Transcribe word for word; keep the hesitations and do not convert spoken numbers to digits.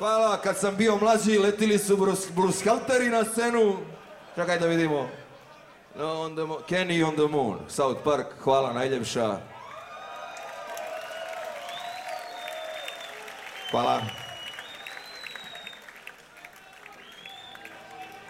Hvala, kad sam bio mlađi letili su Brushalteri na scenu. Čekaj da vidimo. No, on the Kenny on the Moon, South Park, hvala najljepša. Hvala.